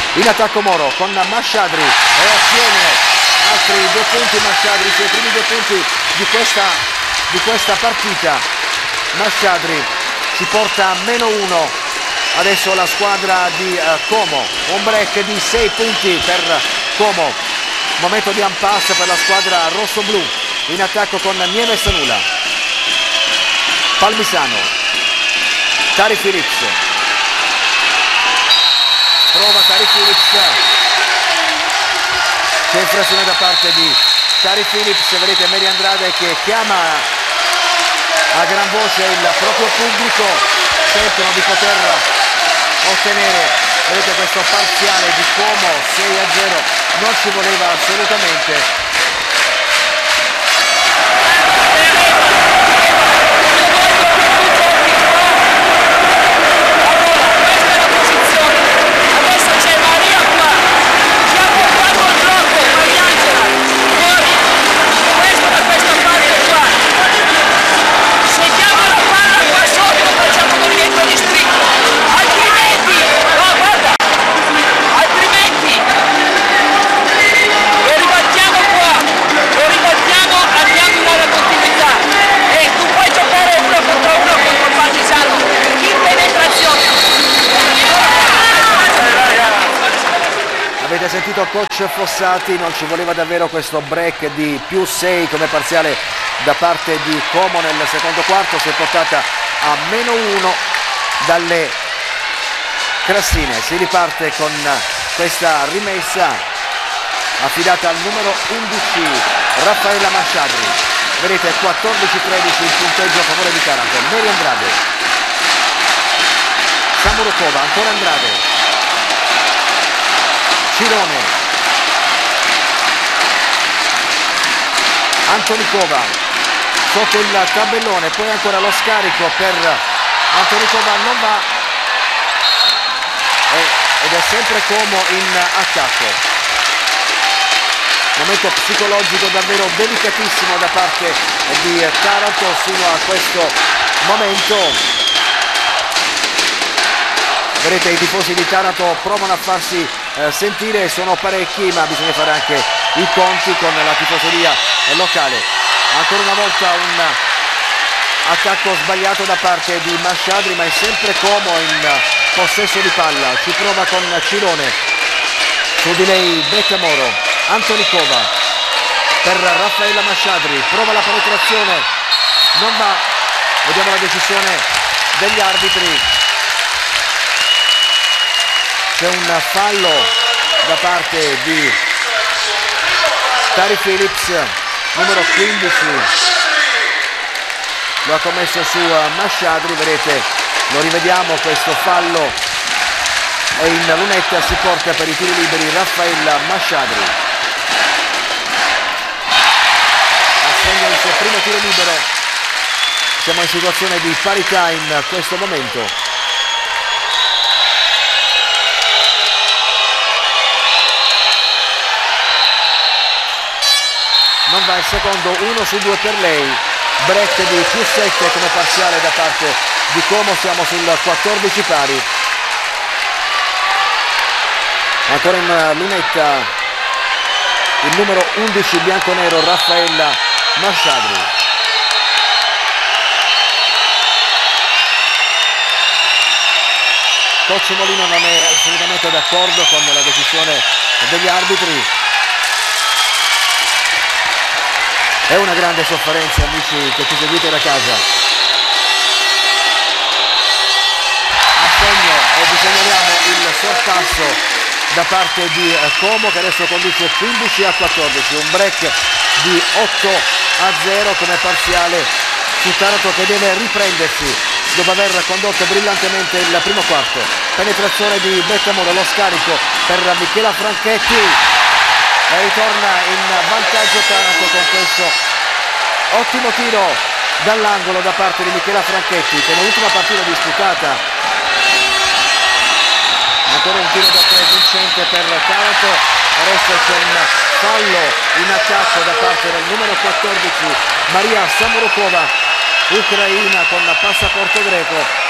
In attacco Moro con Masciadri e ottiene altri 2 punti Masciadri, i suoi primi 2 punti di questa partita. Masciadri ci porta a -1 adesso la squadra di Como, un break di 6 punti per Como, momento di impasse per la squadra rossoblu. In attacco con Nieves Sanula, Palmisano, Tari Phillips, prova Tari Phillips, c'è infrazione da parte di Tari Phillips, vedete Mary Andrade che chiama a gran voce il proprio pubblico, sentono di poter ottenere, vedete questo parziale di Como 6-0, non ci voleva assolutamente. Avete sentito coach Fossati, non ci voleva davvero questo break di +6 come parziale da parte di Como nel secondo quarto, si è portata a -1 dalle Crassine. Si riparte con questa rimessa affidata al numero 11 Raffaella Masciadri. Vedete 14-13 il punteggio a favore di Taranto. Mary Andrade, Samurokova, ancora Andrade, Cirone, Antonikova sotto il tabellone, poi ancora lo scarico per Antonikova, non va ed è sempre Como in attacco. Momento psicologico davvero delicatissimo da parte di Taranto fino a questo momento. Vedete i tifosi di Taranto provano a farsi sentire, sono parecchi, ma bisogna fare anche i conti con la tifoseria locale. Ancora una volta un attacco sbagliato da parte di Masciadri, ma è sempre Como in possesso di palla. Ci prova con Cirone, su di lei Beccamoro, Antonikova per Raffaella Masciadri, prova la penetrazione, non va, vediamo la decisione degli arbitri. C'è un fallo da parte di Tari Phillips, numero 15, lo ha commesso su Masciadri, vedete, lo rivediamo questo fallo e in lunetta si porta per i tiri liberi Raffaella Masciadri. Assegna il suo primo tiro libero, siamo in situazione di parità in questo momento. Non va il secondo, 1 su 2 per lei, break di +7 come parziale da parte di Como, siamo sul 14 pari. Ancora in lunetta il numero 11 bianconero Raffaella Masciadri. Coach Molino non è assolutamente d'accordo con la decisione degli arbitri. È una grande sofferenza, amici che ci seguite da casa. A segno e vi segnaliamo il sorpasso da parte di Como che adesso conduce 15-14, un break di 8-0 come parziale su Taranto che deve riprendersi dopo aver condotto brillantemente il primo quarto. Penetrazione di Beccamoro, lo scarico per Michela Franchetti. E ritorna in vantaggio Taranto con questo ottimo tiro dall'angolo da parte di Michela Franchetti che nell'ultima partita disputata. Ancora un tiro da 3 vincente per Taranto, adesso c'è un fallo in attacco da parte del numero 14 Maria Samurokova, ucraina con passaporto greco.